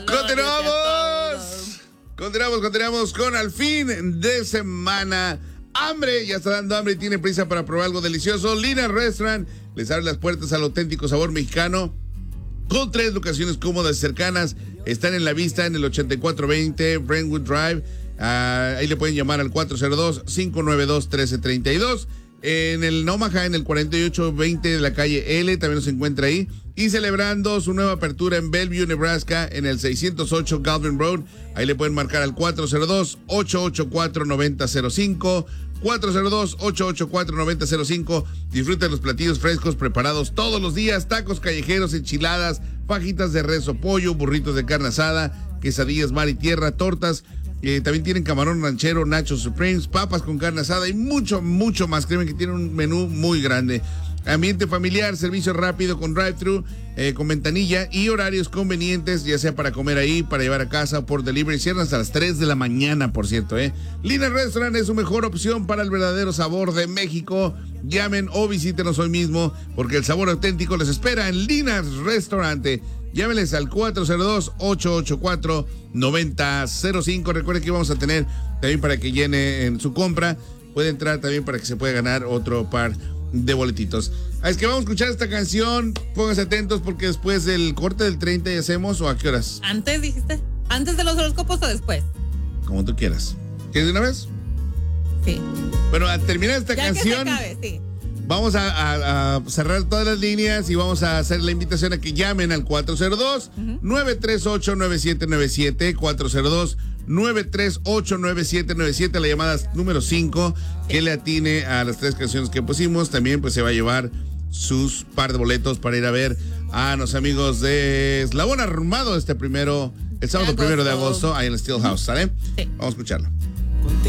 Continuamos con al fin de semana. Hambre, ya está dando hambre y tiene prisa para probar algo delicioso. Lina's Restaurant les abre las puertas al auténtico sabor mexicano con 3 locaciones cómodas y cercanas. Están en la vista en el 8420 Brentwood Drive. Ahí le pueden llamar al 402-592-1332. En el Omaha, en el 4820 de la calle L, también se encuentra ahí. Y celebrando su nueva apertura en Bellevue, Nebraska, en el 608 Galvin Road. Ahí le pueden marcar al 402-884-9005. 402-884-9005. Disfruten los platillos frescos preparados todos los días. Tacos callejeros, enchiladas, fajitas de res o pollo, burritos de carne asada, quesadillas mar y tierra, tortas. También tienen camarón ranchero, nachos supremes, papas con carne asada y mucho, mucho más. Créeme que tienen un menú muy grande. Ambiente familiar, servicio rápido con drive-thru, con ventanilla y horarios convenientes, ya sea para comer ahí, para llevar a casa o por delivery. Cierran hasta las 3 de la mañana, por cierto. Lina's Restaurant es su mejor opción para el verdadero sabor de México. Llamen o visítenos hoy mismo, porque el sabor auténtico les espera en Lina's Restaurant. Llámenles al 402-884-9005. Recuerden que vamos a tener también para que llene en su compra. Puede entrar también para que se pueda ganar otro par de boletitos. Es que vamos a escuchar esta canción. Pónganse atentos porque después del corte del 30 ya hacemos, ¿o a qué horas? Antes dijiste. ¿Antes de los horóscopos o después? Como tú quieras. ¿Quieres de una vez? Sí. Bueno, al terminar esta canción, que se acabe, sí. Vamos a cerrar todas las líneas y vamos a hacer la invitación a que llamen al 402-938-9797, 402-938-9797, la llamada número 5, que le atine a las 3 canciones que pusimos. También pues se va a llevar sus par de boletos para ir a ver a los amigos de Eslabón Armado el sábado 1 de agosto, ahí en el Steel House, ¿sale? Sí. Vamos a escucharla.